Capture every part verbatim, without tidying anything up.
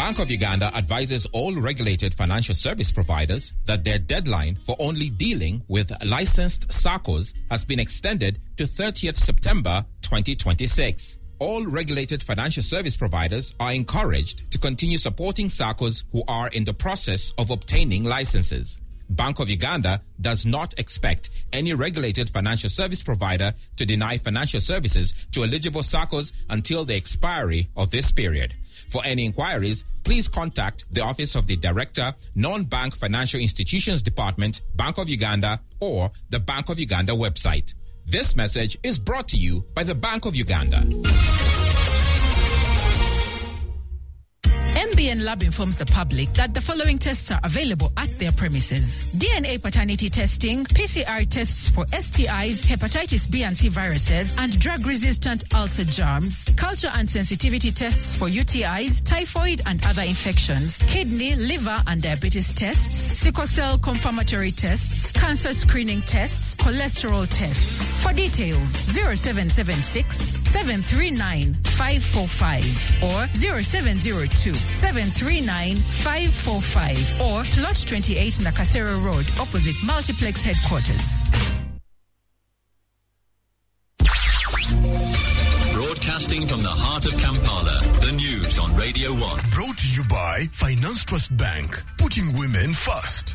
Bank of Uganda advises all regulated financial service providers that their deadline for only dealing with licensed S A C Cos has been extended to thirtieth September twenty twenty-six. All regulated financial service providers are encouraged to continue supporting S A C Cos who are in the process of obtaining licenses. Bank of Uganda does not expect any regulated financial service provider to deny financial services to eligible S A C Cos until the expiry of this period. For any inquiries, please contact the Office of the Director, Non-Bank Financial Institutions Department, Bank of Uganda, or the Bank of Uganda website. This message is brought to you by the Bank of Uganda. M B N Lab informs the public that the following tests are available at their premises: D N A paternity testing, P C R tests for S T Is, hepatitis B and C viruses, and drug-resistant ulcer germs, culture and sensitivity tests for U T Is, typhoid and other infections, kidney, liver and diabetes tests, sickle cell confirmatory tests, cancer screening tests, cholesterol tests. For details, zero seven seven six, seven three nine, five four five or zero seven zero two, seven three nine, five four five or Plot twenty-eight Nakasero Road, opposite Multiplex Headquarters. Broadcasting from the heart of Kampala, the news on Radio one. Brought to you by Finance Trust Bank, putting women first.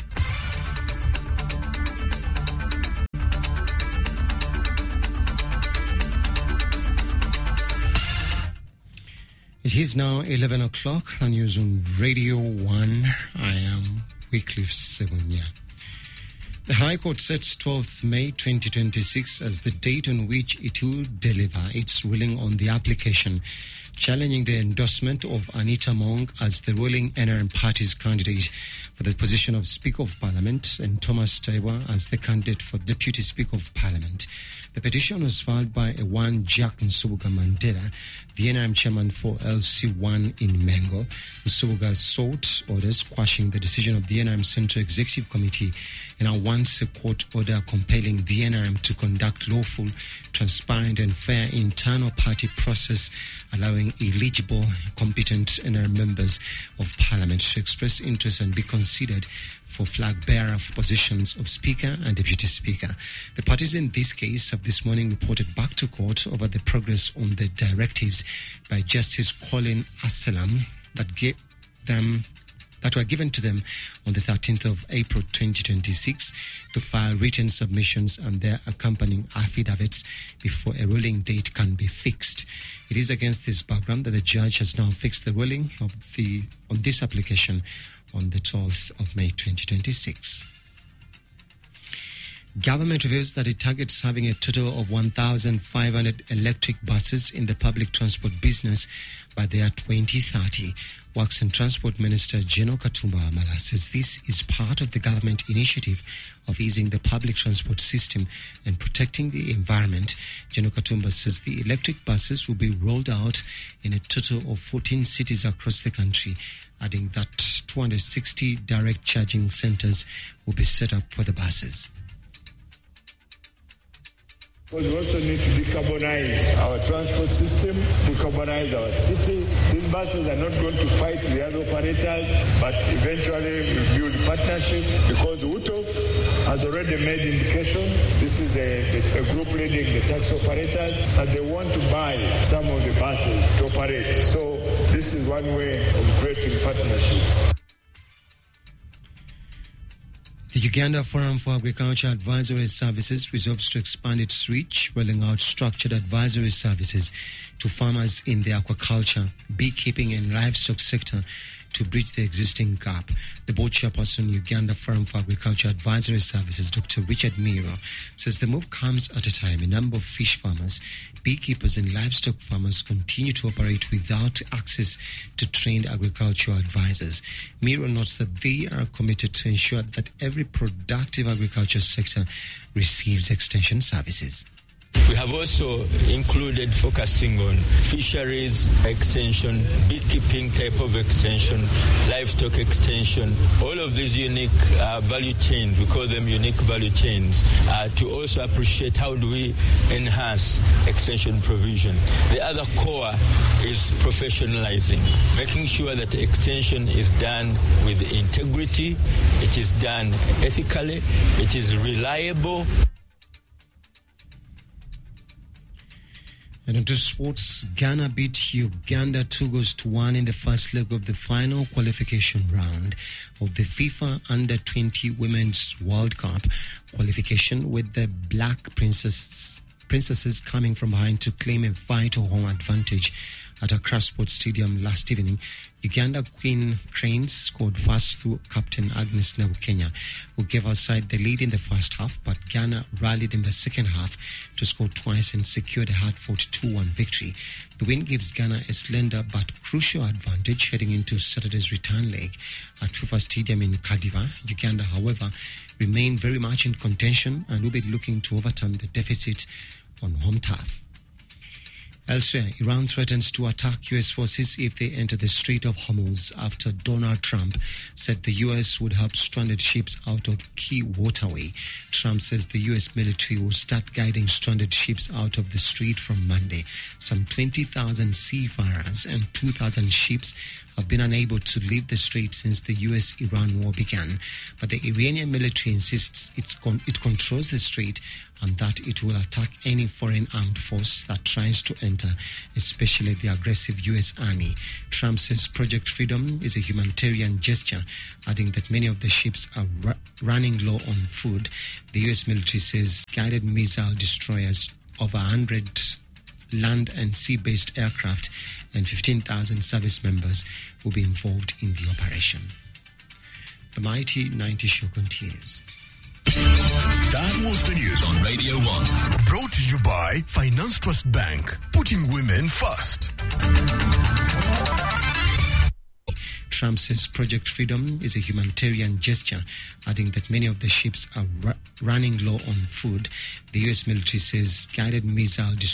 It is now eleven o'clock, the news on Radio one. I am Wycliffe Segunya. The High Court sets twelfth May twenty twenty-six as the date on which it will deliver its ruling on the application challenging the endorsement of Anita Mong as the ruling N R M party's candidate for the position of Speaker of Parliament and Thomas Taiwa as the candidate for Deputy Speaker of Parliament. The petition was filed by a one Jack Nsubuga Mandela, the N R M chairman for L C one in Mengo. Nsubuga sought orders quashing the decision of the N R M Central Executive Committee and now wants a court order compelling the N R M to conduct lawful, transparent and fair internal party process, allowing eligible, competent N R M members of Parliament to express interest and be considered for flag bearer for positions of Speaker and Deputy Speaker. The parties in this case have this morning reported back to court over the progress on the directives by Justice Colin Asselam that gave them that were given to them on the thirteenth of April twenty twenty-six to file written submissions and their accompanying affidavits before a ruling date can be fixed. It is against this background that the judge has now fixed the ruling of the on this application on the twelfth of May twenty twenty-six. Government reveals that it targets having a total of one thousand five hundred electric buses in the public transport business by the year twenty thirty. Works and Transport Minister Geno Katumba Wamala says this is part of the government initiative of easing the public transport system and protecting the environment. Geno Katumba says the electric buses will be rolled out in a total of fourteen cities across the country, adding that two hundred sixty direct charging centers will be set up for the buses. Because we also need to decarbonize our transport system, decarbonize our city. These buses are not going to fight the other operators, but eventually we build partnerships because U T O F has already made indication. This is a, a, a group leading the taxi operators, and they want to buy some of the buses to operate. So this is one way of creating partnerships. The Uganda Forum for Agriculture Advisory Services resolves to expand its reach, rolling out structured advisory services to farmers in the aquaculture, beekeeping and livestock sector to bridge the existing gap. The board chairperson, Uganda Forum for Agriculture Advisory Services, Doctor Richard Miro, says the move comes at a time a number of fish farmers, beekeepers and livestock farmers continue to operate without access to trained agricultural advisors. Miro notes that they are committed to ensure that every productive agriculture sector receives extension services. We have also included focusing on fisheries extension, beekeeping type of extension, livestock extension, all of these unique uh, value chains, we call them unique value chains, uh, to also appreciate how do we enhance extension provision. The other core is professionalizing, making sure that extension is done with integrity, it is done ethically, it is reliable. And into sports, Ghana beat Uganda two goals to one in the first leg of the final qualification round of the FIFA Under twenty Women's World Cup qualification, with the Black Princesses, princesses coming from behind to claim a vital home advantage at Accra Sports Stadium last evening. Uganda Queen Cranes scored first through captain Agnes Nabukenya, who gave her side the lead in the first half, but Ghana rallied in the second half to score twice and secured a hard-fought two one victory. The win gives Ghana a slender but crucial advantage heading into Saturday's return leg at FIFA Stadium in Kadiba. Uganda, however, remain very much in contention and will be looking to overturn the deficit on home turf. Elsewhere, Iran threatens to attack U S forces if they enter the Strait of Hormuz after Donald Trump said the U S would help stranded ships out of key waterway. Trump says the U S military will start guiding stranded ships out of the strait from Monday. Some twenty thousand seafarers and two thousand ships have been unable to leave the strait since the U S Iran war began. But the Iranian military insists it's con- it controls the strait and that it will attack any foreign armed force that tries to enter, especially the aggressive U S Army. Trump says Project Freedom is a humanitarian gesture, adding that many of the ships are ru- running low on food. The U S military says guided missile destroyers, over one hundred land and sea-based aircraft, and fifteen thousand service members will be involved in the operation. The Mighty ninety show continues. That was the news on Radio one. Brought to you by Finance Trust Bank, putting women first. Trump says Project Freedom is a humanitarian gesture, adding that many of the ships are ru- running low on food. The U S military says guided missile